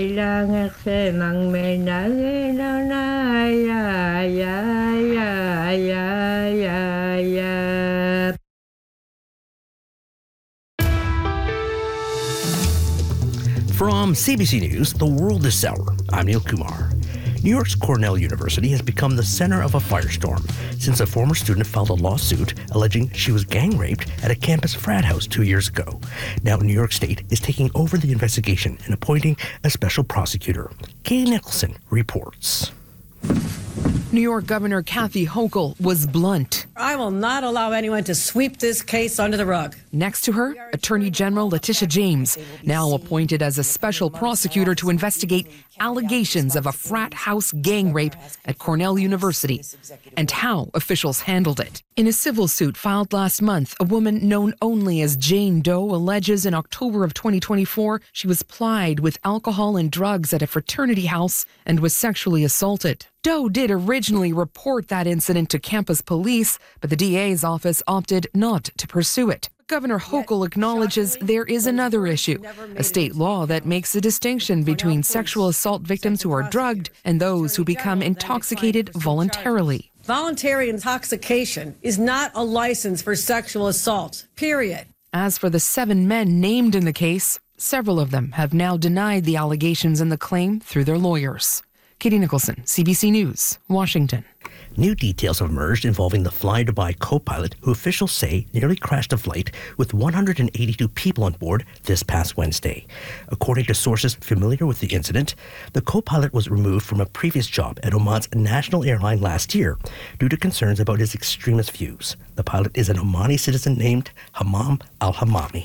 From CBC News, the world is sour. I'm Neil Kumar. New York's Cornell University has become the center of a firestorm since a former student filed a lawsuit alleging she was gang raped at a campus frat house 2 years ago. Now, New York State is taking over the investigation and appointing a special prosecutor. Katie Nicholson reports. New York Governor Kathy Hochul was blunt. I will not allow anyone to sweep this case under the rug. Next to her, Attorney General Letitia James, now appointed as a special prosecutor to investigate allegations of a frat house gang rape at Cornell University and how officials handled it. In a civil suit filed last month, a woman known only as Jane Doe alleges in October of 2024 she was plied with alcohol and drugs at a fraternity house and was sexually assaulted. Doe did originally report that incident to campus police, but the DA's office opted not to pursue it. Governor Hochul acknowledges there is another issue, a state law that makes a distinction between sexual assault victims who are drugged and those who become intoxicated voluntarily. Voluntary intoxication is not a license for sexual assault, period. As for the 7 men named in the case, several of them have now denied the allegations and the claim through their lawyers. Katie Nicholson, CBC News, Washington. New details have emerged involving the Fly Dubai co-pilot who officials say nearly crashed a flight with 182 people on board this past Wednesday. According to sources familiar with the incident, the co-pilot was removed from a previous job at Oman's national airline last year due to concerns about his extremist views. The pilot is an Omani citizen named Hammam al-Hammami.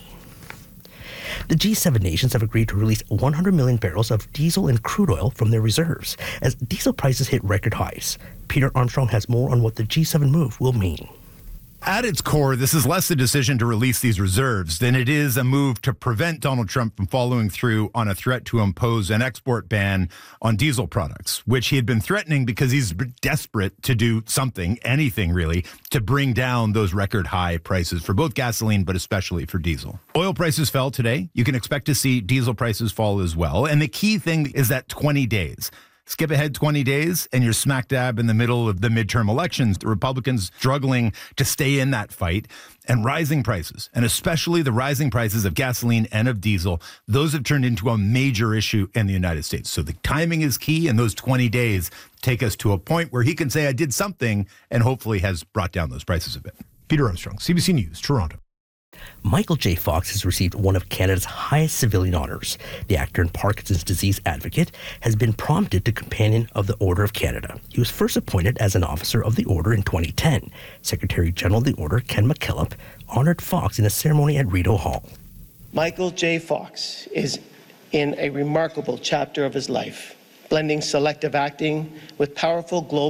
The G7 nations have agreed to release 100 million barrels of diesel and crude oil from their reserves as diesel prices hit record highs. Peter Armstrong has more on what the G7 move will mean. At its core, this is less a decision to release these reserves than it is a move to prevent Donald Trump from following through on a threat to impose an export ban on diesel products, which he had been threatening because he's desperate to do something, anything really, to bring down those record high prices for both gasoline, but especially for diesel. Oil prices fell today. You can expect to see diesel prices fall as well. And the key thing is that 20 days. Skip ahead 20 days and you're smack dab in the middle of the midterm elections. The Republicans struggling to stay in that fight, and rising prices, and especially the rising prices of gasoline and of diesel, those have turned into a major issue in the United States. So the timing is key, and those 20 days take us to a point where he can say, I did something, and hopefully has brought down those prices a bit. Peter Armstrong, CBC News, Toronto. Michael J. Fox has received one of Canada's highest civilian honors. The actor and Parkinson's disease advocate has been promoted to Companion of the Order of Canada. He was first appointed as an officer of the Order in 2010. Secretary General of the Order, Ken McKillop, honored Fox in a ceremony at Rideau Hall. Michael J. Fox is in a remarkable chapter of his life, blending selective acting with powerful global